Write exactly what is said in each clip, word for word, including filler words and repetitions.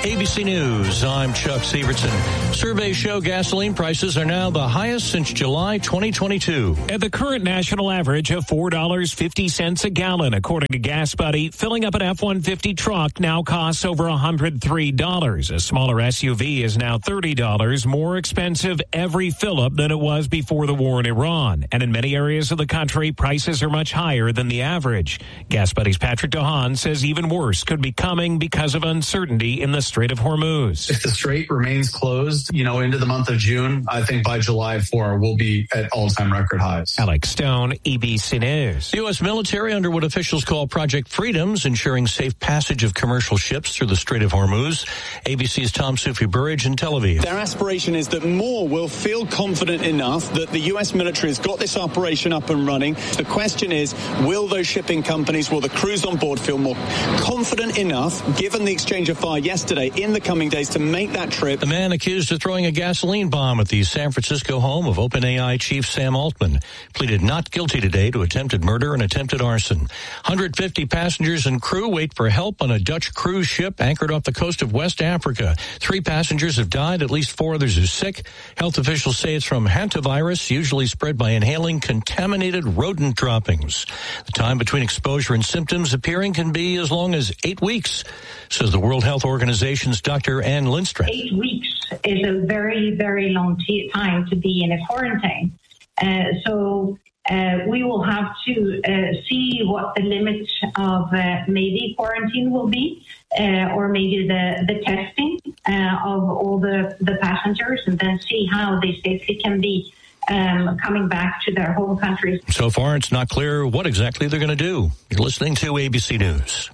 A B C News, I'm Chuck Severson. Surveys show gasoline prices are now the highest since July twenty twenty-two. At the current national average of four dollars and fifty cents a gallon, according to Gas Buddy, filling up an F one fifty truck now costs over one hundred three dollars. A smaller S U V is now thirty dollars more expensive every fill-up than it was before the war in Iran. And in many areas of the country, prices are much higher than the average. Gas Buddy's Patrick DeHaan says even worse could be coming because of uncertainty in the Strait of Hormuz. If the strait remains closed, you know, into the month of June, I think by July fourth, we'll be at all-time record highs. Alex Stone, A B C News. The U S military under what officials call Project Freedom's ensuring safe passage of commercial ships through the Strait of Hormuz. A B C's Tom Sufi Burridge in Tel Aviv. Their aspiration is that more will feel confident enough that the U S military has got this operation up and running. The question is, will those shipping companies, will the crews on board feel more confident enough, given the exchange of fire yesterday, in the coming days to make that trip? The man accused of throwing a gasoline bomb at the San Francisco home of OpenAI chief Sam Altman pleaded not guilty today to attempted murder and attempted arson. one hundred fifty passengers and crew wait for help on a Dutch cruise ship anchored off the coast of West Africa. Three passengers have died, at least four others are sick. Health officials say it's from hantavirus, usually spread by inhaling contaminated rodent droppings. The time between exposure and symptoms appearing can be as long as eight weeks, says the World Health Organization's Doctor Ann Lindstrom. Eight weeks is a very, very long t- time to be in a quarantine. Uh, so uh, we will have to uh, see what the limit of uh, maybe quarantine will be, uh, or maybe the, the testing uh, of all the, the passengers, and then see how they safely can be um, coming back to their home countries. So far, it's not clear what exactly they're going to do. You're listening to A B C News.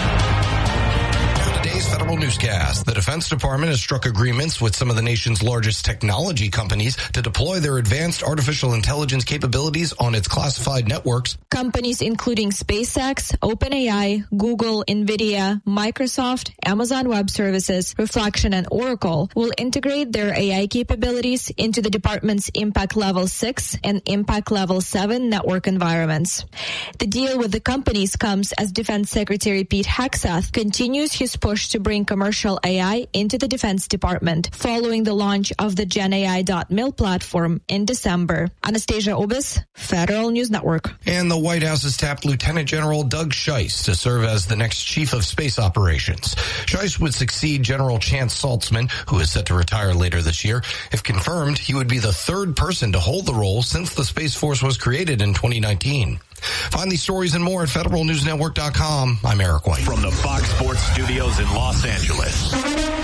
Federal Newscast. The Defense Department has struck agreements with some of the nation's largest technology companies to deploy their advanced artificial intelligence capabilities on its classified networks. Companies including SpaceX, OpenAI, Google, NVIDIA, Microsoft, Amazon Web Services, Reflection, and Oracle will integrate their A I capabilities into the department's Impact Level six and Impact Level seven network environments. The deal with the companies comes as Defense Secretary Pete Hegseth continues his push to bring commercial A I into the Defense Department following the launch of the Gen A I dot mil platform in December. Anastasia Obis, Federal News Network. And the White House has tapped Lieutenant General Doug Scheist to serve as the next chief of space operations. Scheist would succeed General Chance Saltzman, who is set to retire later this year. If confirmed, he would be the third person to hold the role since the Space Force was created in twenty nineteen. Find these stories and more at federal news network dot com. I'm Eric White. From the Fox Sports Studios in Los Angeles,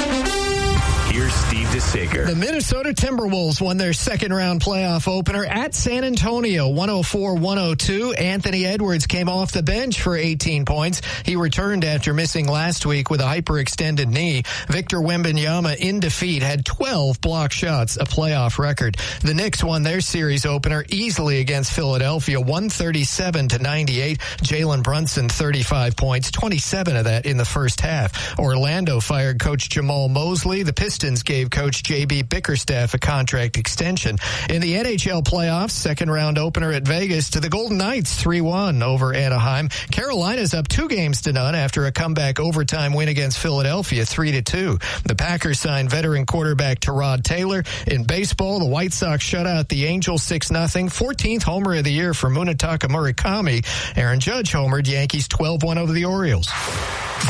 here's Steve DeSager. The Minnesota Timberwolves won their second-round playoff opener at San Antonio, one oh four one oh two. Anthony Edwards came off the bench for eighteen points. He returned after missing last week with a hyperextended knee. Victor Wembanyama, in defeat, had twelve block shots, a playoff record. The Knicks won their series opener easily against Philadelphia, one thirty-seven to ninety-eight. Jalen Brunson, thirty-five points, twenty-seven of that in the first half. Orlando fired coach Jamal Mosley. The Pistons gave coach J B Bickerstaff a contract extension. In the N H L playoffs, second round opener at Vegas to the Golden Knights, three one over Anaheim. Carolina's up two games to none after a comeback overtime win against Philadelphia, three to two. The Packers signed veteran quarterback Tyrod Taylor. In baseball, the White Sox shut out the Angels six nothing. fourteenth homer of the year for Munetaka Murakami. Aaron Judge homered. Yankees twelve one over the Orioles.